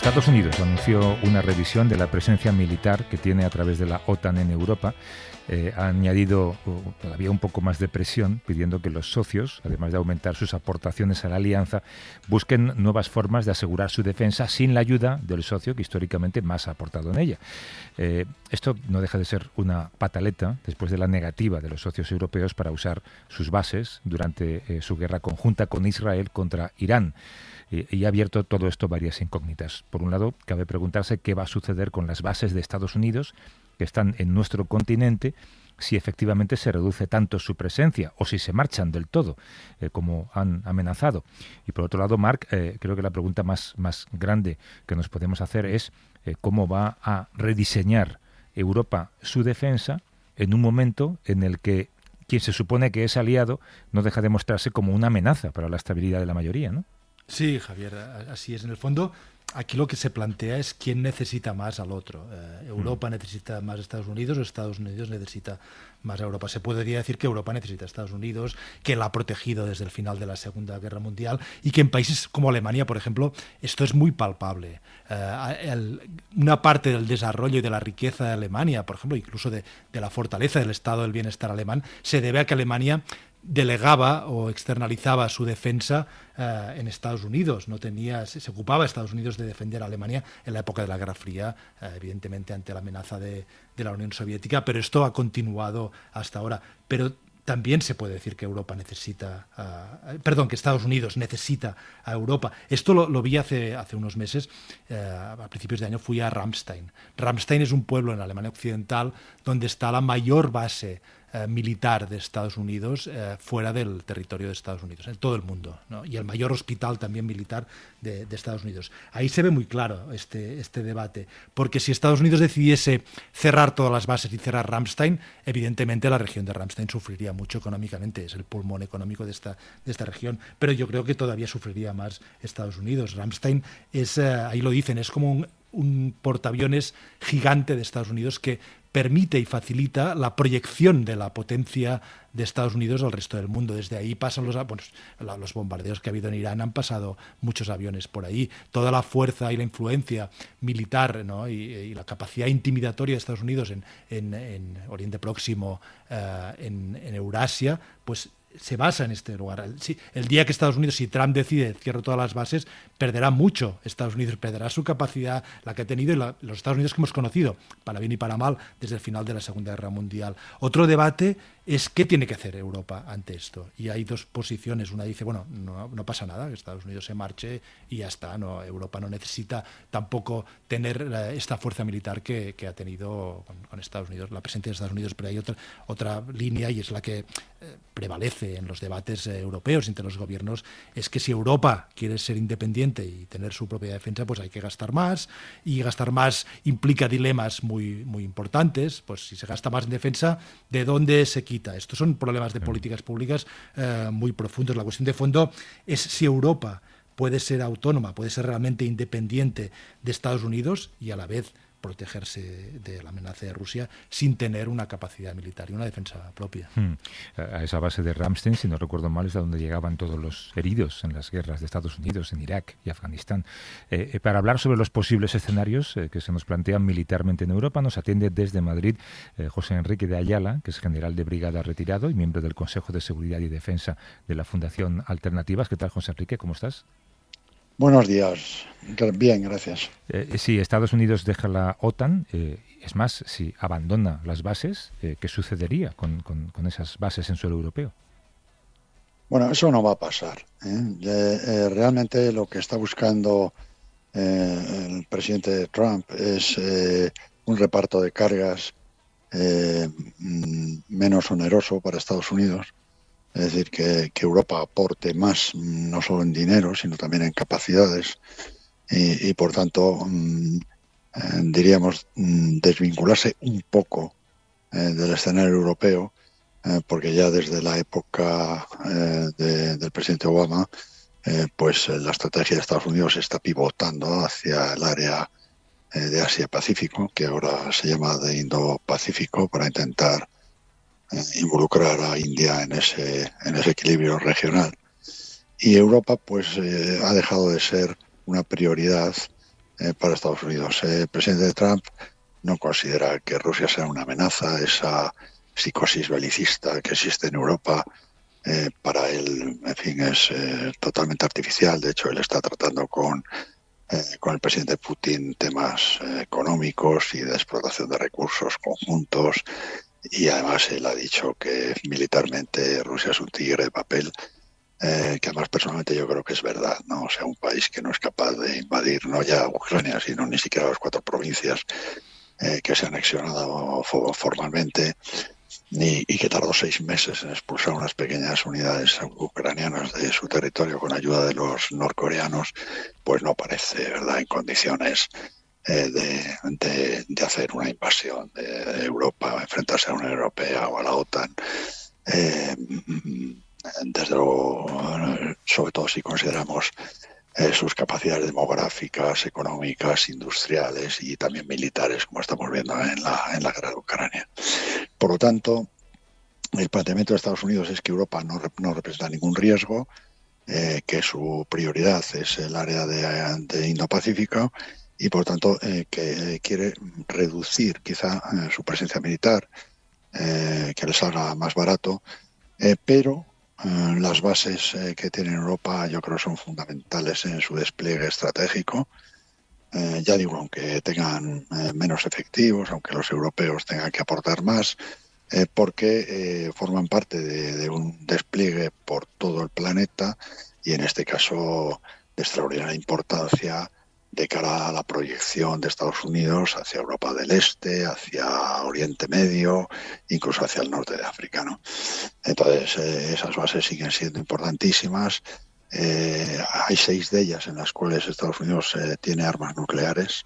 Estados Unidos anunció una revisión de la presencia militar que tiene a través de la OTAN en Europa. Ha añadido todavía un poco más de presión, pidiendo que los socios, además de aumentar sus aportaciones a la alianza, busquen nuevas formas de asegurar su defensa sin la ayuda del socio que históricamente más ha aportado en ella. Esto no deja de ser una pataleta después de la negativa de los socios europeos para usar sus bases durante su guerra conjunta con Israel contra Irán. Y ha abierto todo esto varias incógnitas. Por un lado, cabe preguntarse qué va a suceder con las bases de Estados Unidos que están en nuestro continente, si efectivamente se reduce tanto su presencia o si se marchan del todo, como han amenazado. Y por otro lado, Marc, creo que la pregunta más grande que nos podemos hacer es cómo va a rediseñar Europa su defensa en un momento en el que quien se supone que es aliado no deja de mostrarse como una amenaza para la estabilidad de la mayoría, ¿no? Sí, Javier, así es. En el fondo, aquí lo que se plantea es quién necesita más al otro. ¿Europa necesita más a Estados Unidos o Estados Unidos necesita más a Europa? Se podría decir que Europa necesita a Estados Unidos, que la ha protegido desde el final de la Segunda Guerra Mundial y que en países como Alemania, por ejemplo, esto es muy palpable. Una parte del desarrollo y de la riqueza de Alemania, por ejemplo, incluso de la fortaleza del estado del bienestar alemán, se debe a que Alemania delegaba o externalizaba su defensa en Estados Unidos. Se ocupaba Estados Unidos de defender a Alemania en la época de la Guerra Fría, evidentemente ante la amenaza de la Unión Soviética, pero esto ha continuado hasta ahora. Pero también se puede decir que que Estados Unidos necesita a Europa. Esto lo vi hace unos meses. A principios de año fui a Ramstein. Ramstein es un pueblo en la Alemania Occidental donde está la mayor base militar de Estados Unidos fuera del territorio de Estados Unidos, en todo el mundo, ¿no? Y el mayor hospital también militar de Estados Unidos. Ahí se ve muy claro este debate, porque si Estados Unidos decidiese cerrar todas las bases y cerrar Ramstein, evidentemente la región de Ramstein sufriría mucho económicamente, es el pulmón económico de esta región, pero yo creo que todavía sufriría más Estados Unidos. Ramstein es, ahí lo dicen, es como un portaaviones gigante de Estados Unidos que permite y facilita la proyección de la potencia de Estados Unidos al resto del mundo. Desde ahí pasan los bombardeos que ha habido en Irán, han pasado muchos aviones por ahí. Toda la fuerza y la influencia militar, ¿no? y la capacidad intimidatoria de Estados Unidos en Oriente Próximo, en Eurasia, pues se basa en este lugar. El día que Estados Unidos, si Trump decide cierra todas las bases, perderá mucho. Estados Unidos perderá su capacidad, la que ha tenido, y los Estados Unidos que hemos conocido, para bien y para mal, desde el final de la Segunda Guerra Mundial. Otro debate es qué tiene que hacer Europa ante esto. Y hay dos posiciones. Una dice, bueno, no pasa nada, que Estados Unidos se marche y ya está. No, Europa no necesita tampoco tener esta fuerza militar que ha tenido con Estados Unidos, la presencia de Estados Unidos. Pero hay otra línea, y es la que prevalece en los debates europeos entre los gobiernos, es que si Europa quiere ser independiente y tener su propia defensa, pues hay que gastar más, y gastar más implica dilemas muy, muy importantes. Pues si se gasta más en defensa, ¿de dónde se quita? Estos son problemas de políticas públicas muy profundos. La cuestión de fondo es si Europa puede ser autónoma, puede ser realmente independiente de Estados Unidos y a la vez protegerse de la amenaza de Rusia sin tener una capacidad militar y una defensa propia. A esa base de Ramstein, si no recuerdo mal, es a donde llegaban todos los heridos en las guerras de Estados Unidos, en Irak y Afganistán. Para hablar sobre los posibles escenarios que se nos plantean militarmente en Europa, nos atiende desde Madrid José Enrique de Ayala, que es general de brigada retirado y miembro del Consejo de Seguridad y Defensa de la Fundación Alternativas. ¿Qué tal, José Enrique? ¿Cómo estás? Buenos días. Bien, gracias. Si Estados Unidos deja la OTAN, es más, si abandona las bases, ¿qué sucedería con esas bases en suelo europeo? Bueno, eso no va a pasar, realmente lo que está buscando el presidente Trump es un reparto de cargas menos oneroso para Estados Unidos. Es decir, que Europa aporte más, no solo en dinero, sino también en capacidades y por tanto, diríamos, desvincularse un poco del escenario europeo, porque ya desde la época del presidente Obama, pues la estrategia de Estados Unidos está pivotando hacia el área de Asia-Pacífico, que ahora se llama de Indo-Pacífico, para intentar involucrar a India en ese equilibrio regional. Y Europa pues ha dejado de ser una prioridad para Estados Unidos. El presidente Trump no considera que Rusia sea una amenaza. Esa psicosis belicista que existe en Europa, para él, en fin, es totalmente artificial. De hecho, él está tratando con el presidente Putin temas económicos y de explotación de recursos conjuntos, y además él ha dicho que militarmente Rusia es un tigre de papel, que además personalmente yo creo que es verdad, ¿no? O sea, un país que no es capaz de invadir no ya Ucrania, sino ni siquiera las 4 provincias que se han anexionado formalmente, y que tardó 6 meses en expulsar unas pequeñas unidades ucranianas de su territorio con ayuda de los norcoreanos, pues no parece, ¿verdad?, en condiciones de hacer una invasión de Europa, enfrentarse a la Unión Europea o a la OTAN. Desde luego, sobre todo si consideramos sus capacidades demográficas, económicas, industriales y también militares, como estamos viendo en la guerra de Ucrania. Por lo tanto, el planteamiento de Estados Unidos es que Europa no representa ningún riesgo, que su prioridad es el área de Indo-Pacífico, y por tanto que quiere reducir quizá su presencia militar, que les salga más barato, pero las bases que tiene Europa yo creo son fundamentales en su despliegue estratégico. Ya digo, aunque tengan menos efectivos, aunque los europeos tengan que aportar más, porque forman parte de un despliegue por todo el planeta, y en este caso de extraordinaria importancia de cara a la proyección de Estados Unidos hacia Europa del Este, hacia Oriente Medio, incluso hacia el norte de África, ¿no? Entonces, esas bases siguen siendo importantísimas. Hay 6 de ellas en las cuales Estados Unidos tiene armas nucleares,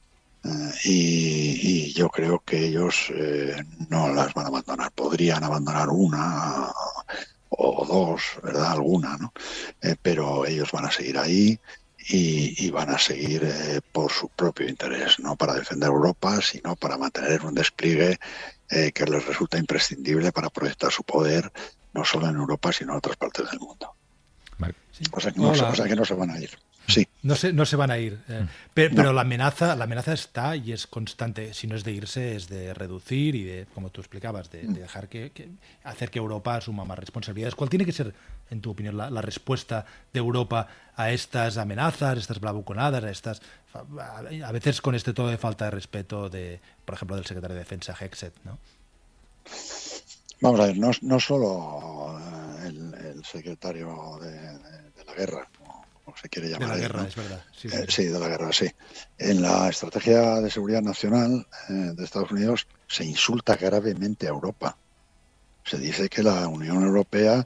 y yo creo que ellos no las van a abandonar. Podrían abandonar una o 2, ¿verdad? Alguna, ¿no? Pero ellos van a seguir ahí, y van a seguir por su propio interés, no para defender Europa, sino para mantener un despliegue que les resulta imprescindible para proyectar su poder, no solo en Europa, sino en otras partes del mundo. Sí. O sea que no se van a ir. Sí. No se van a ir. Pero no. la amenaza está y es constante. Si no es de irse, es de reducir y de, como tú explicabas, de dejar hacer que Europa asuma más responsabilidades. ¿Cuál tiene que ser, en tu opinión, la respuesta de Europa a estas amenazas, estas bravuconadas, a veces con este tono de falta de respeto por ejemplo, del secretario de Defensa, Hexet, ¿no? Vamos a ver, no solo el secretario de la guerra, como se quiere llamar. De la guerra, ¿no? Es verdad. Sí, de la guerra, sí. En la estrategia de seguridad nacional de Estados Unidos se insulta gravemente a Europa. Se dice que la Unión Europea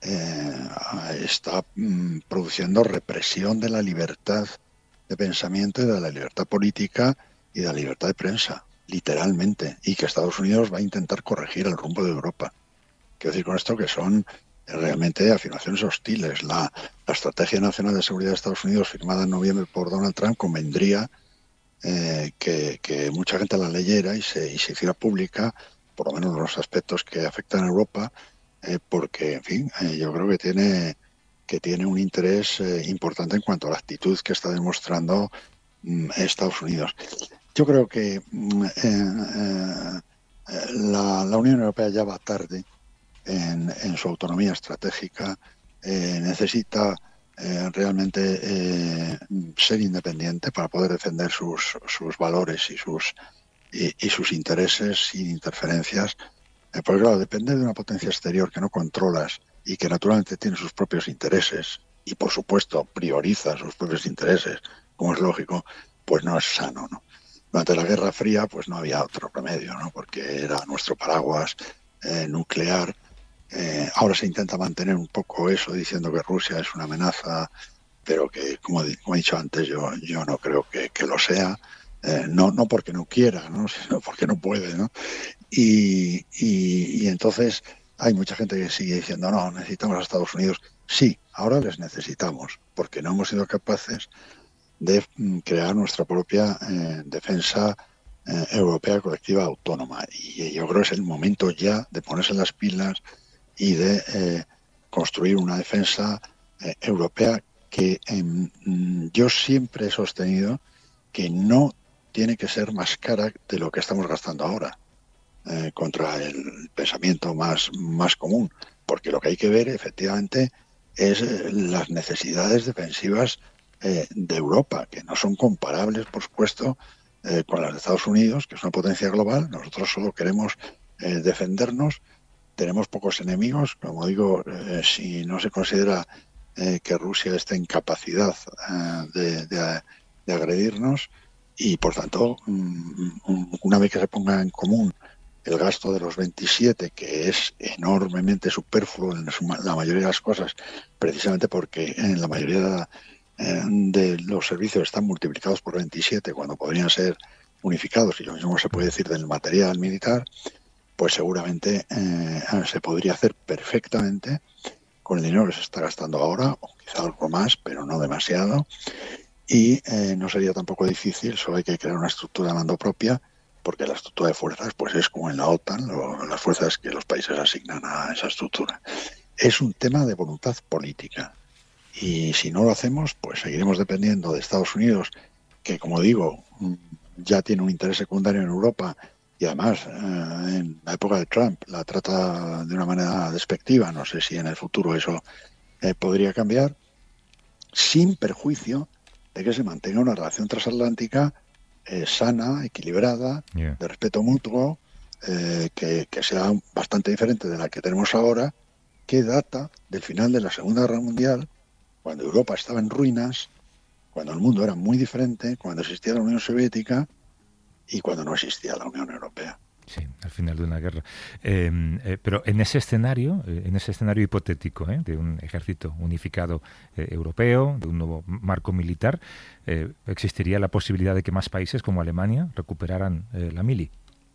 está produciendo represión de la libertad de pensamiento y de la libertad política y de la libertad de prensa, literalmente, y que Estados Unidos va a intentar corregir el rumbo de Europa. Quiero decir con esto que son realmente afirmaciones hostiles. La Estrategia Nacional de Seguridad de Estados Unidos, firmada en noviembre por Donald Trump, convendría que mucha gente la leyera y se hiciera pública, por lo menos los aspectos que afectan a Europa, porque, en fin, yo creo que tiene un interés importante en cuanto a la actitud que está demostrando Estados Unidos. Yo creo que la Unión Europea ya va tarde en su autonomía estratégica. Necesita realmente ser independiente para poder defender sus valores y sus intereses sin interferencias. Porque claro, depender de una potencia exterior que no controlas y que naturalmente tiene sus propios intereses y por supuesto prioriza sus propios intereses, como es lógico, pues no es sano, ¿no? Durante la Guerra Fría pues no había otro remedio, ¿no? Porque era nuestro paraguas nuclear. Ahora se intenta mantener un poco eso, diciendo que Rusia es una amenaza, pero que, como he dicho antes, yo no creo que lo sea. No porque no quiera, ¿no? Sino porque no puede, ¿no? Y entonces hay mucha gente que sigue diciendo, no, necesitamos a Estados Unidos. Sí, ahora les necesitamos, porque no hemos sido capaces de crear nuestra propia defensa europea colectiva autónoma. Y yo creo que es el momento ya de ponerse las pilas y de construir una defensa europea que yo siempre he sostenido que no tiene que ser más cara de lo que estamos gastando ahora, contra el pensamiento más común, porque lo que hay que ver efectivamente es las necesidades defensivas de Europa, que no son comparables, por supuesto, con las de Estados Unidos, que es una potencia global. Nosotros solo queremos defendernos, tenemos pocos enemigos, como digo, si no se considera que Rusia esté en capacidad de agredirnos, y por tanto, una vez que se ponga en común el gasto de los 27, que es enormemente superfluo en la mayoría de las cosas, precisamente porque en la mayoría de los servicios están multiplicados por 27 cuando podrían ser unificados, y lo mismo se puede decir del material militar, pues seguramente se podría hacer perfectamente con el dinero que se está gastando ahora, o quizá algo más, pero no demasiado, y no sería tampoco difícil. Solo hay que crear una estructura de mando propia, porque la estructura de fuerzas pues es como en la OTAN, las fuerzas que los países asignan a esa estructura. Es un tema de voluntad política, y si no lo hacemos, pues seguiremos dependiendo de Estados Unidos, que, como digo, ya tiene un interés secundario en Europa, y además en la época de Trump la trata de una manera despectiva. No sé si en el futuro eso podría cambiar, sin perjuicio de que se mantenga una relación transatlántica sana, equilibrada, de respeto mutuo, que sea bastante diferente de la que tenemos ahora, que data del final de la Segunda Guerra Mundial, cuando Europa estaba en ruinas, cuando el mundo era muy diferente, cuando existía la Unión Soviética y cuando no existía la Unión Europea. Sí, al final de una guerra. Pero en ese escenario hipotético, de un ejército unificado europeo, de un nuevo marco militar, ¿existiría la posibilidad de que más países como Alemania recuperaran la mili?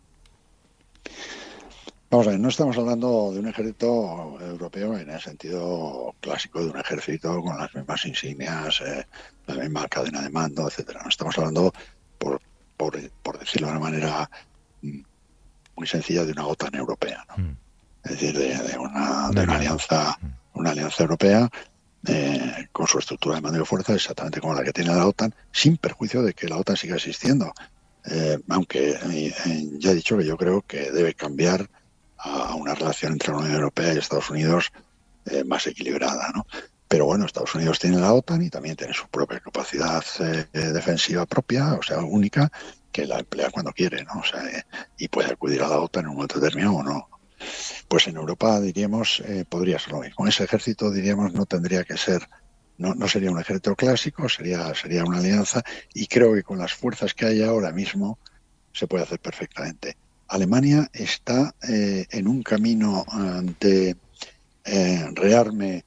Vamos a ver, no estamos hablando de un ejército europeo en el sentido clásico de un ejército con las mismas insignias, la misma cadena de mando, etcétera. No estamos hablando, por decirlo de una manera muy sencilla, de una OTAN europea, ¿no? Es decir, de una alianza europea con su estructura de mando y fuerza exactamente como la que tiene la OTAN, sin perjuicio de que la OTAN siga existiendo. Aunque ya he dicho que yo creo que debe cambiar a una relación entre la Unión Europea y Estados Unidos más equilibrada, ¿no? Pero bueno, Estados Unidos tiene la OTAN y también tiene su propia capacidad defensiva propia, o sea, única, que la emplea cuando quiere, ¿no? O sea, y puede acudir a la OTAN en un momento determinado o no. Pues en Europa, diríamos, podría ser lo mismo. Ese ejército, diríamos, no tendría que ser, no sería un ejército clásico, sería una alianza, y creo que con las fuerzas que hay ahora mismo se puede hacer perfectamente. Alemania está en un camino de rearme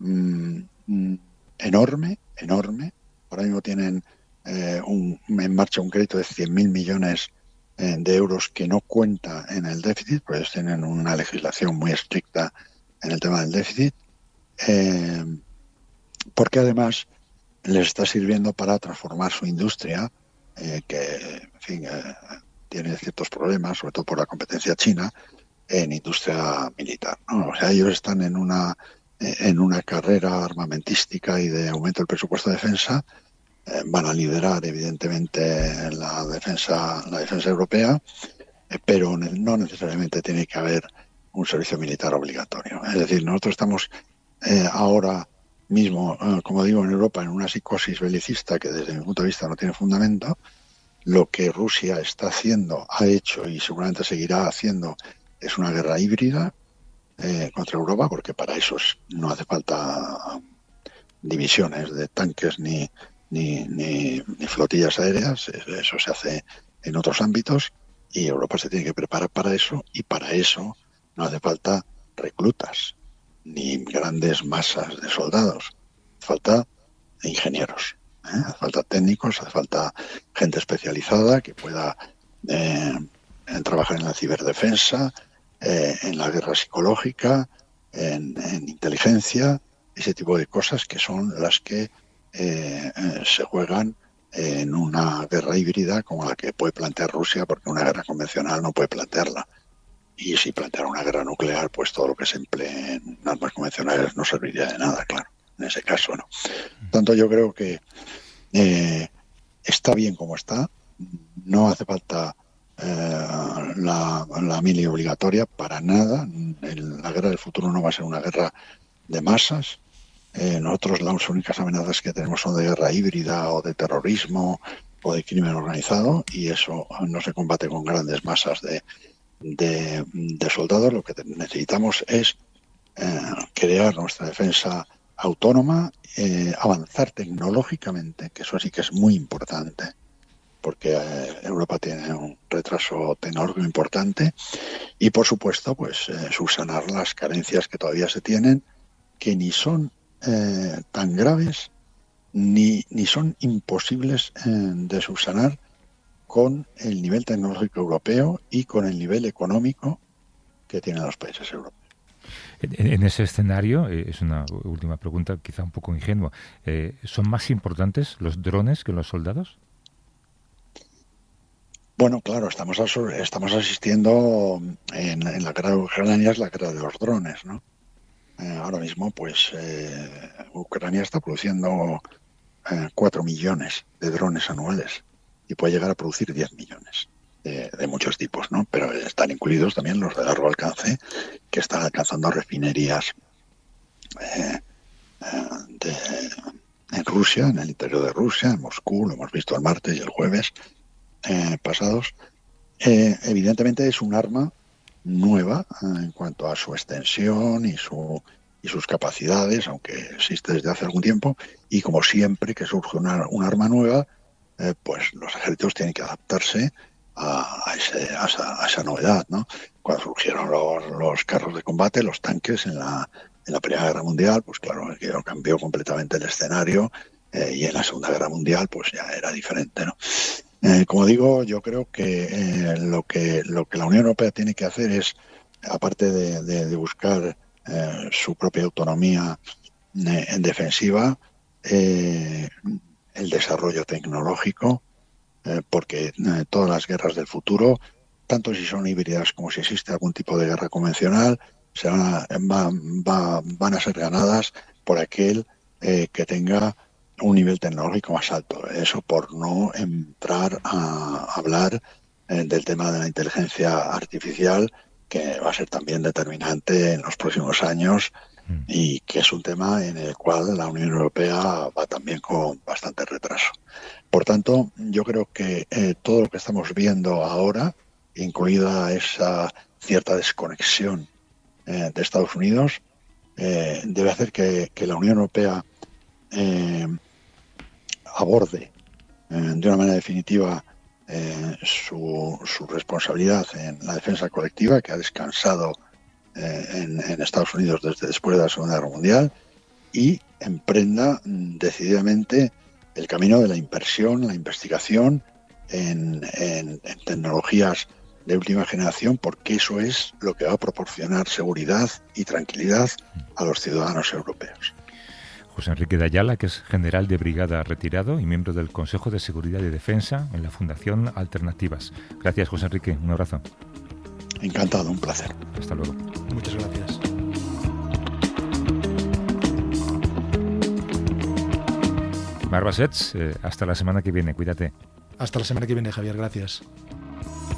enorme. Ahora mismo tienen en marcha un crédito de 100.000 millones de euros que no cuenta en el déficit, pues tienen una legislación muy estricta en el tema del déficit, porque además les está sirviendo para transformar su industria, que, en fin, tiene ciertos problemas, sobre todo por la competencia china, en industria militar, ¿no? O sea, ellos están en una carrera armamentística y de aumento del presupuesto de defensa. Van a liderar, evidentemente, la defensa europea, pero no necesariamente tiene que haber un servicio militar obligatorio. Es decir, nosotros estamos ahora mismo, como digo, en Europa, en una psicosis belicista que desde mi punto de vista no tiene fundamento. Lo que Rusia está haciendo, ha hecho y seguramente seguirá haciendo, es una guerra híbrida contra Europa, porque para eso no hace falta divisiones de tanques ni flotillas aéreas. Eso se hace en otros ámbitos, y Europa se tiene que preparar para eso, y para eso no hace falta reclutas ni grandes masas de soldados, hace falta ingenieros, hace falta técnicos, hace falta gente especializada que pueda trabajar en la ciberdefensa, en la guerra psicológica, en inteligencia, ese tipo de cosas que son las que se juegan en una guerra híbrida como la que puede plantear Rusia, porque una guerra convencional no puede plantearla. Y si planteara una guerra nuclear, pues todo lo que se emplee en armas convencionales no serviría de nada, claro, en ese caso, ¿no? Por tanto, yo creo que está bien como está, no hace falta la mili obligatoria para nada. La guerra del futuro no va a ser una guerra de masas. Nosotros las únicas amenazas que tenemos son de guerra híbrida o de terrorismo o de crimen organizado, y eso no se combate con grandes masas de soldados. Lo que necesitamos es crear nuestra defensa autónoma, avanzar tecnológicamente, que eso sí que es muy importante, porque Europa tiene un retraso tecnológico importante, y por supuesto pues subsanar las carencias que todavía se tienen, que ni son tan graves ni son imposibles de subsanar con el nivel tecnológico europeo y con el nivel económico que tienen los países europeos. En ese escenario, es una última pregunta quizá un poco ingenua, ¿son más importantes los drones que los soldados? Bueno, claro, estamos asistiendo en la guerra de Ucrania, es la guerra de los drones, ¿no? Ahora mismo, pues, Ucrania está produciendo 4 millones de drones anuales y puede llegar a producir 10 millones de muchos tipos, ¿no? Pero están incluidos también los de largo alcance, que están alcanzando refinerías en Rusia, en el interior de Rusia, en Moscú, lo hemos visto el martes y el jueves pasados. Evidentemente es un arma nueva en cuanto a su extensión y sus capacidades, aunque existe desde hace algún tiempo, y como siempre que surge un arma nueva, pues los ejércitos tienen que adaptarse a esa novedad, ¿no? Cuando surgieron los carros de combate, los tanques en la Primera Guerra Mundial, pues claro, que cambió completamente el escenario, y en la Segunda Guerra Mundial pues ya era diferente, ¿no? Como digo, yo creo que lo que la Unión Europea tiene que hacer es, aparte de buscar su propia autonomía en defensiva, el desarrollo tecnológico, porque todas las guerras del futuro, tanto si son híbridas como si existe algún tipo de guerra convencional, van a ser ganadas por aquel que tenga un nivel tecnológico más alto. Eso por no entrar a hablar del tema de la inteligencia artificial, que va a ser también determinante en los próximos años y que es un tema en el cual la Unión Europea va también con bastante retraso. Por tanto, yo creo que todo lo que estamos viendo ahora, incluida esa cierta desconexión de Estados Unidos, debe hacer que la Unión Europea aborde de una manera definitiva su responsabilidad en la defensa colectiva, que ha descansado en Estados Unidos desde después de la Segunda Guerra Mundial, y emprenda decididamente el camino de la inversión, la investigación en tecnologías de última generación, porque eso es lo que va a proporcionar seguridad y tranquilidad a los ciudadanos europeos. José Enrique de Ayala, que es general de brigada retirado y miembro del Consejo de Seguridad y Defensa en la Fundación Alternativas. Gracias, José Enrique. Un abrazo. Encantado, un placer. Hasta luego. Muchas gracias. Mar Bassets, hasta la semana que viene. Cuídate. Hasta la semana que viene, Javier. Gracias.